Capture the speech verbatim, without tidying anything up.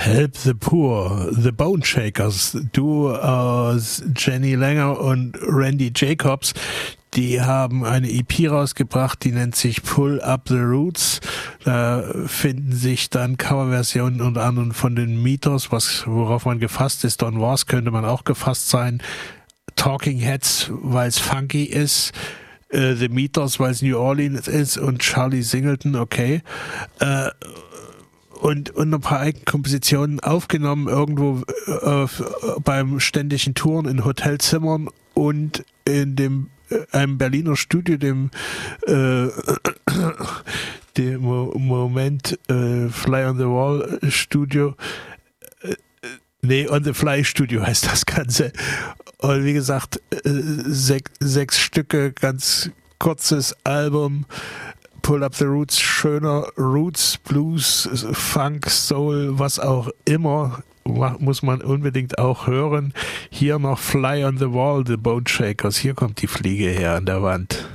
Help the Poor, The Bone Shakers, du aus Jenny Langer und Randy Jacobs, die haben eine E P rausgebracht, die nennt sich Pull Up the Roots. Da finden sich dann Coverversionen unter anderem von den Meters, was, worauf man gefasst ist. Don Was könnte man auch gefasst sein. Talking Heads, weil es funky ist. Uh, The Meters, weil es New Orleans ist. Und Charlie Singleton, okay. Uh, Und, und ein paar Eigenkompositionen aufgenommen irgendwo äh, beim ständigen Touren in Hotelzimmern und in dem äh, einem Berliner Studio, dem, äh, dem Moment äh, Fly on the Wall Studio, äh, nee, On the Fly Studio heißt das Ganze. Und wie gesagt, äh, sech, sechs Stücke, ganz kurzes Album. Pull Up the Roots, schöner Roots, Blues, Funk, Soul, was auch immer, muss man unbedingt auch hören. Hier noch Fly on the Wall, The Bone Shakers, hier kommt die Fliege her an der Wand.